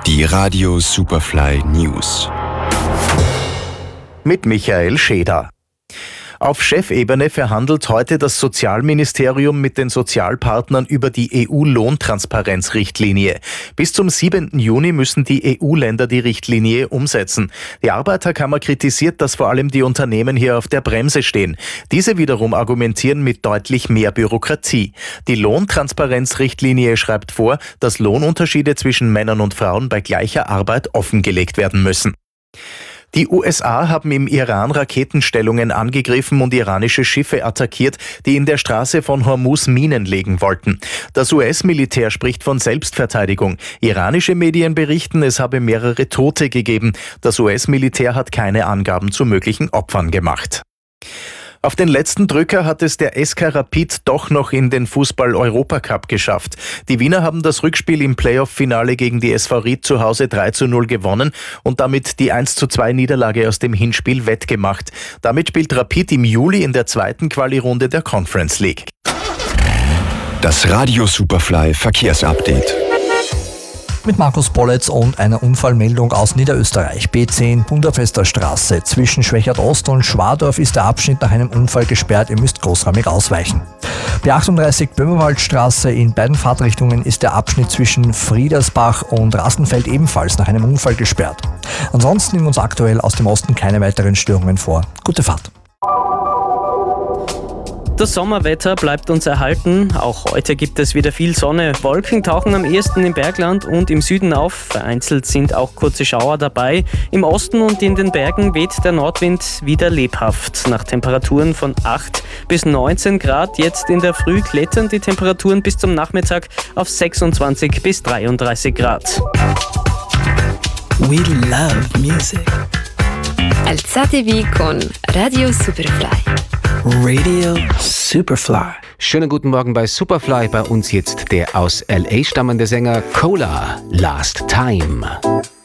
Die Radio Superfly News. Mit Michael Scheder. Auf Chefebene verhandelt heute das Sozialministerium mit den Sozialpartnern über die EU-Lohntransparenzrichtlinie. Bis zum 7. Juni müssen die EU-Länder die Richtlinie umsetzen. Die Arbeiterkammer kritisiert, dass vor allem die Unternehmen hier auf der Bremse stehen. Diese wiederum argumentieren mit deutlich mehr Bürokratie. Die Lohntransparenzrichtlinie schreibt vor, dass Lohnunterschiede zwischen Männern und Frauen bei gleicher Arbeit offengelegt werden müssen. Die USA haben im Iran Raketenstellungen angegriffen und iranische Schiffe attackiert, die in der Straße von Hormuz Minen legen wollten. Das US-Militär spricht von Selbstverteidigung. Iranische Medien berichten, es habe mehrere Tote gegeben. Das US-Militär hat keine Angaben zu möglichen Opfern gemacht. Auf den letzten Drücker hat es der SK Rapid doch noch in den Fußball-Europacup geschafft. Die Wiener haben das Rückspiel im Playoff-Finale gegen die SV Ried zu Hause 3:0 gewonnen und damit die 1:2 Niederlage aus dem Hinspiel wettgemacht. Damit spielt Rapid im Juli in der zweiten Quali-Runde der Conference League. Das Radio Superfly Verkehrsupdate. Mit Markus Bolletz und einer Unfallmeldung aus Niederösterreich. B10 Budapester Straße. Zwischen Schwächert Ost und Schwadorf ist der Abschnitt nach einem Unfall gesperrt. Ihr müsst großräumig ausweichen. B38 Böhmerwaldstraße. In beiden Fahrtrichtungen ist der Abschnitt zwischen Friedersbach und Rastenfeld ebenfalls nach einem Unfall gesperrt. Ansonsten nehmen uns aktuell aus dem Osten keine weiteren Störungen vor. Gute Fahrt. Das Sommerwetter bleibt uns erhalten. Auch heute gibt es wieder viel Sonne. Wolken tauchen am ehesten im Bergland und im Süden auf. Vereinzelt sind auch kurze Schauer dabei. Im Osten und in den Bergen weht der Nordwind wieder lebhaft. Nach Temperaturen von 8 bis 19 Grad. Jetzt in der Früh klettern die Temperaturen bis zum Nachmittag auf 26 bis 33 Grad. We love music. Alzatevi con Radio Superfly. Radio Superfly. Schönen guten Morgen bei Superfly. Bei uns jetzt der aus L.A. stammende Sänger Cola, Last Time.